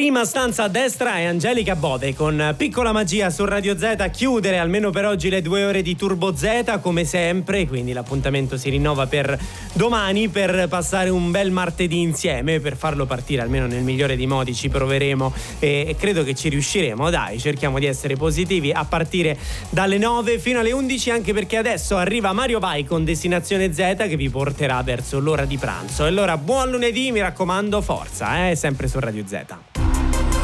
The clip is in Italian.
Prima stanza a destra è Angelica Bode con Piccola Magia su Radio Z. Chiudere almeno per oggi le 2 ore di Turbo Z come sempre, quindi l'appuntamento si rinnova per domani per passare un bel martedì insieme, per farlo partire almeno nel migliore dei modi. Ci proveremo e credo che ci riusciremo, dai, cerchiamo di essere positivi a partire dalle 9 fino alle 11, anche perché adesso arriva Mario Vai con Destinazione Z che vi porterà verso l'ora di pranzo. E allora buon lunedì, mi raccomando, forza, sempre su Radio Z.